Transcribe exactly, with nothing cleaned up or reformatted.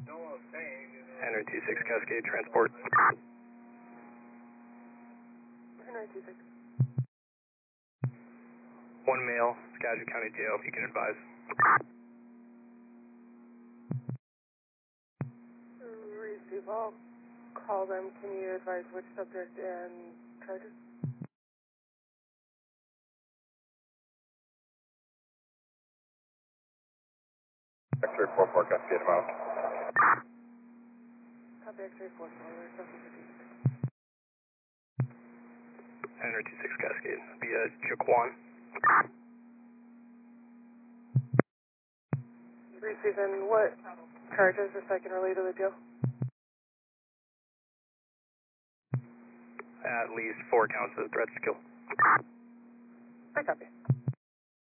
Henry two six Cascade Transport. Henry two six. One male, Skagit County Jail, if you can advise. Receive, I'll call them. Can you advise which subject and charges? X-ray four four Cascade amount. Copy X-ray four four, we're talking to D. Henry two six Cascade, via Jaquan. Receive, and what charges, if I can relay to the jail? At least four counts of threats to kill. I copy.